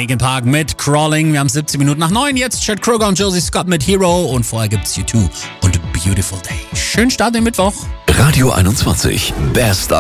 Linkin Park mit Crawling. Wir haben 17 Minuten nach 9. Jetzt Chad Kroeger und Josie Scott mit Hero. Und vorher gibt's U2 und Beautiful Day. Schönen Start in den Mittwoch. Radio 21. Best of